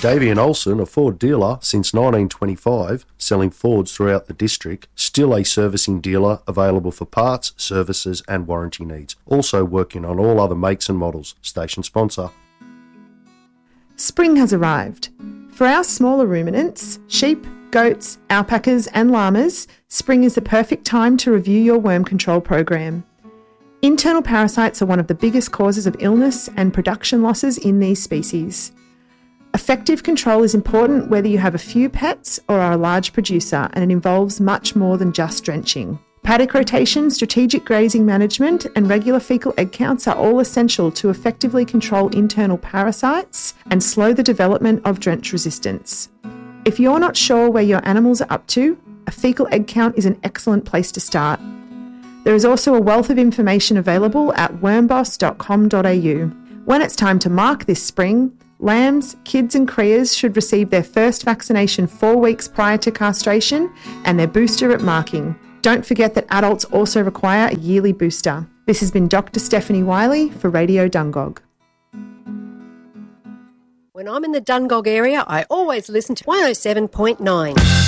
Davian Olsen, a Ford dealer since 1925, selling Fords throughout the district, still a servicing dealer available for parts, services and warranty needs. Also working on all other makes and models. Station sponsor. Spring has arrived. For our smaller ruminants, sheep, goats, alpacas and llamas, spring is the perfect time to review your worm control program. Internal parasites are one of the biggest causes of illness and production losses in these species. Effective control is important whether you have a few pets or are a large producer, and it involves much more than just drenching. Paddock rotation, strategic grazing management and regular fecal egg counts are all essential to effectively control internal parasites and slow the development of drench resistance. If you're not sure where your animals are up to, a fecal egg count is an excellent place to start. There is also a wealth of information available at wormboss.com.au. When it's time to mark this spring, lambs, kids and crias should receive their first vaccination 4 weeks prior to castration and their booster at marking. Don't forget that adults also require a yearly booster. This has been Dr. Stephanie Wiley for Radio Dungog. When I'm in the Dungog area, I always listen to 107.9.